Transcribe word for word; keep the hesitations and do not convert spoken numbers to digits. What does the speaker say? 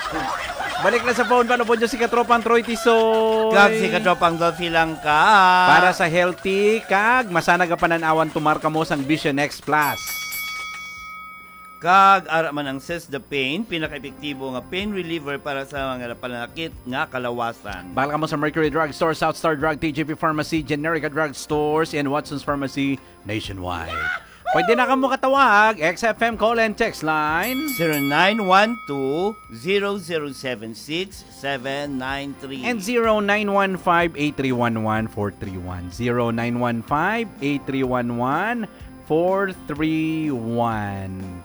Balik na sa phone, paano po dyan si Katropang Troy Tisoy? Kag si Katropang Dolphy lang ka. Para sa healthy, kag masana ka pananawan tumarka mo sang Vision X Plus. Kag ara man ang Says the Pain, pinaka-epektibo nga pain reliever para sa mga pananakit nga kalawasan. Bakal ka mo sa Mercury Drug Store, South Star Drug, T J P Pharmacy, Generica Drug Stores, and Watson's Pharmacy nationwide. Pwede na ka mo katawag, X F M call and text line zero nine one two, zero zero seven six, seven nine three and zero nine one five, eight three one one, four three one. zero nine one five, eight three one one, four three one.